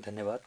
धन्यवाद।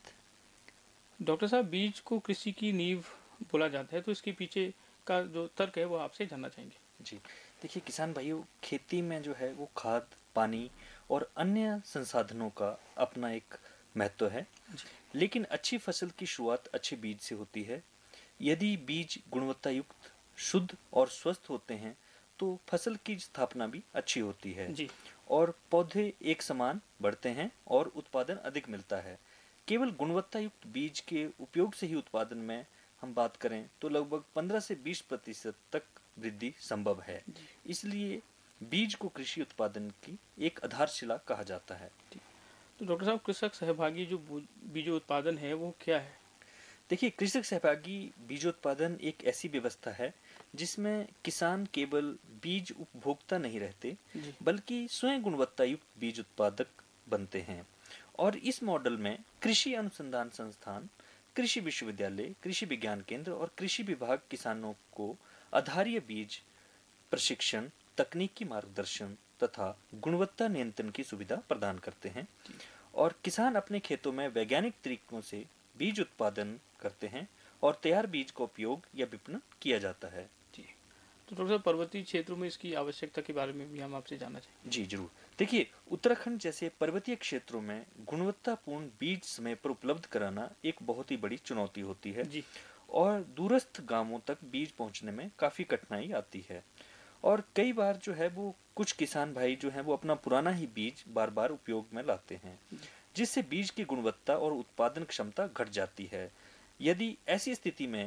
डॉक्टर साहब, बीज को कृषि की नींव बोला जाता है, तो इसके पीछे का जो तर्क है वो आपसे जानना चाहेंगे। जी, देखिए किसान भाइयों, खेती में जो है वो खाद, पानी और अन्य संसाधनों का अपना एक महत्व है। जी। लेकिन अच्छी फसल की शुरुआत अच्छे बीज से होती है। यदि बीज गुणवत्ता युक्त, शुद्ध और स्वस्थ होते हैं तो फसल की स्थापना भी अच्छी होती है जी। और पौधे एक समान बढ़ते हैं और उत्पादन अधिक मिलता है। केवल गुणवत्ता युक्त बीज के उपयोग से ही उत्पादन में हम बात करें तो लगभग 15 से 20% तक वृद्धि संभव है। जी। इसलिए बीज को कृषि उत्पादन की एक आधारशिला कहा जाता है। तो डॉक्टर साहब, कृषक सहभागी जो बीजों उत्पादन है वो क्या है? देखिए, कृषक सहभागी बीजोत्पादन एक ऐसी व्यवस्था है जिसमें किसान केवल बीज उपभोक्ता नहीं रहते, जी। बल्कि स्वयं गुणवत्ता युक्त बीज उत्पादक बनते हैं। और इस मॉडल में कृषि अनुसंधान संस्थान, कृषि विश्वविद्यालय, कृषि विज्ञान केंद्र और कृषि विभाग किसानों को आधारीय बीज प्रशिक्षण, तकनीकी मार्गदर्शन तथा गुणवत्ता नियंत्रण की सुविधा प्रदान करते हैं। और किसान अपने खेतों में वैज्ञानिक तरीकों से बीज उत्पादन करते हैं और तैयार बीज का उपयोग या विपणन किया जाता है। जी। तो डॉक्टर साहब, पर्वतीय क्षेत्रों में इसकी आवश्यकता के बारे में भी हम आपसे जानना चाहेंगे। जी जरूर। देखिए, उत्तराखंड जैसे पर्वतीय क्षेत्रों में गुणवत्तापूर्ण बीज समय पर उपलब्ध कराना एक बहुत ही बड़ी चुनौती होती है। जी। और दूरस्थ गांवों तक बीज पहुंचने में काफ़ी कठिनाई आती है। और कई बार जो है वो कुछ किसान भाई जो हैं वो अपना पुराना ही बीज बार बार उपयोग में लाते हैं, जिससे बीज की गुणवत्ता और उत्पादन क्षमता घट जाती है। यदि ऐसी स्थिति में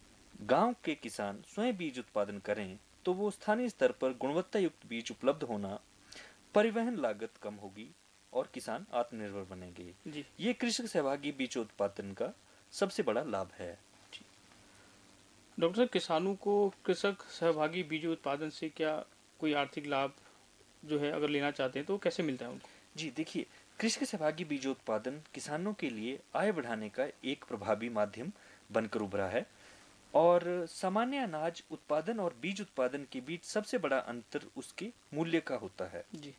गांव के किसान स्वयं बीज उत्पादन करें तो वो स्थानीय स्तर पर गुणवत्ता युक्त बीज उपलब्ध होना, परिवहन लागत कम होगी और किसान आत्मनिर्भर बनेंगे। जी। ये कृषक सहभागी बीज उत्पादन का सबसे बड़ा लाभ है। डॉक्टर साहब, किसानों को कृषक सहभागी बीजों उत्पादन से क्या कोई आर्थिक लाभ जो है अगर लेना चाहते हैं तो कैसे मिलता है उनको? जी देखिए, कृषि सहभागी बीजोत्पादन किसानों के लिए आय बढ़ाने का एक प्रभावी माध्यम बनकर उभरा है। और सामान्य अनाज उत्पादन और बीज उत्पादन के बीच सबसे बड़ा अंतर उसके मूल्य का होता है। जी।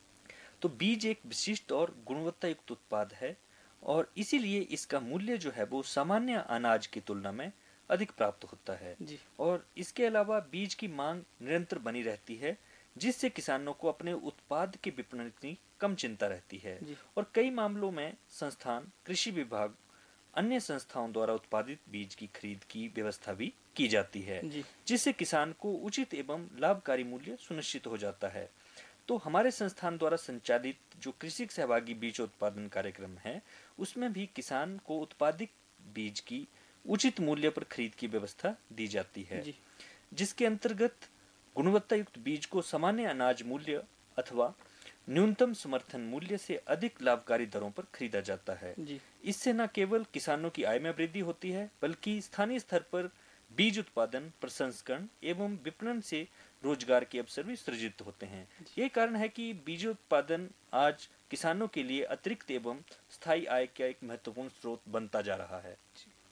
तो बीज एक विशिष्ट और गुणवत्ता युक्त उत्पाद है और इसीलिए इसका मूल्य जो है वो सामान्य अनाज की तुलना में अधिक प्राप्त होता है। जी। और इसके अलावा बीज की मांग निरंतर बनी रहती है, जिससे किसानों को अपने उत्पाद के विपणन की कम चिंता रहती है। जी। और कई मामलों में संस्थान, कृषि विभाग, अन्य संस्थाओं द्वारा उत्पादित बीज की खरीद की व्यवस्था भी की जाती है, जी। जिससे किसान को उचित एवं लाभकारी मूल्य सुनिश्चित हो जाता है। तो हमारे संस्थान द्वारा संचालित जो कृषि सहभागी बीज उत्पादन कार्यक्रम है, उसमें भी किसान को उत्पादित बीज की उचित मूल्य पर खरीद की व्यवस्था दी जाती है, जी। जिसके अंतर्गत गुणवत्ता युक्त बीज को सामान्य अनाज मूल्य अथवा न्यूनतम समर्थन मूल्य से अधिक लाभकारी दरों पर खरीदा जाता है। जी। इससे न केवल किसानों की आय में वृद्धि होती है, बल्कि स्थानीय स्तर पर बीज उत्पादन, प्रसंस्करण एवं विपणन से रोजगार के अवसर भी सृजित होते हैं। यही कारण है कि बीज उत्पादन आज किसानों के लिए अतिरिक्त एवं स्थायी आय का एक महत्वपूर्ण स्रोत बनता जा रहा है।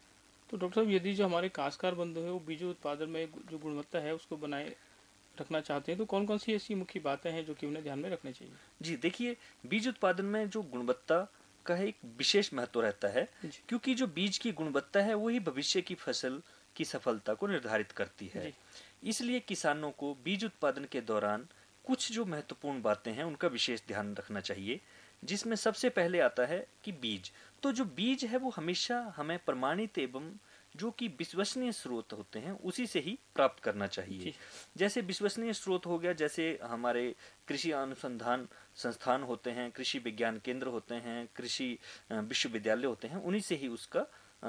तो डॉक्टर साहब, यदि जो हमारे काश्तकार बंधु है वो बीजों उत्पादन में जो गुणवत्ता है उसको बनाए रखना चाहते हैं तो कौन कौन सी ऐसी मुख्य बातें हैं जो कि उन्हें ध्यान में रखनी चाहिए? जी देखिए, बीज उत्पादन में जो गुणवत्ता का एक विशेष महत्व रहता है, क्योंकि जो बीज की गुणवत्ता है वही भविष्य की फसल की सफलता को निर्धारित करती है। इसलिए किसानों को बीज उत्पादन के दौरान कुछ जो महत्वपूर्ण बातें हैं उनका विशेष ध्यान रखना चाहिए, जिसमें सबसे पहले आता है कि बीज। तो जो बीज है वो हमेशा हमें प्रमाणित एवं जो कि विश्वसनीय स्रोत होते हैं उसी से ही प्राप्त करना चाहिए। जैसे विश्वसनीय स्रोत हो गया, जैसे हमारे कृषि अनुसंधान संस्थान होते हैं, कृषि विज्ञान केंद्र होते हैं, कृषि विश्वविद्यालय होते हैं, उन्हीं से ही उसका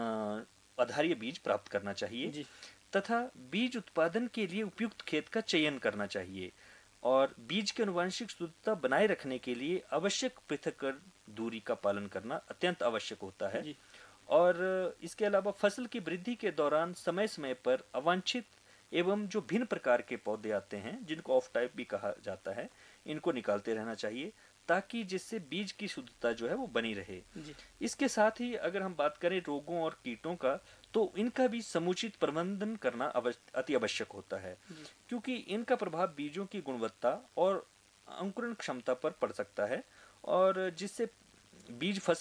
आधारीय बीज प्राप्त करना चाहिए। तथा बीज उत्पादन के लिए उपयुक्त खेत का चयन करना चाहिए और बीज की आनुवंशिक शुद्धता बनाए रखने के लिए आवश्यक पृथक्करण दूरी का पालन करना अत्यंत आवश्यक होता है। और इसके अलावा फसल की वृद्धि के दौरान समय समय पर अवांछित एवं जो भिन्न प्रकार के पौधे आते हैं, जिनको ऑफ टाइप भी कहा जाता है, इनको निकालते रहना चाहिए ताकि जिससे बीज की शुद्धता जो है वो बनी रहे। इसके साथ ही अगर हम बात करें रोगों और कीटों का, तो इनका भी समुचित प्रबंधन करना अति आवश्यक होता है, क्योंकि इनका प्रभाव बीजों की गुणवत्ता और अंकुरण क्षमता पर पड़ सकता है और जिससे बीज फसल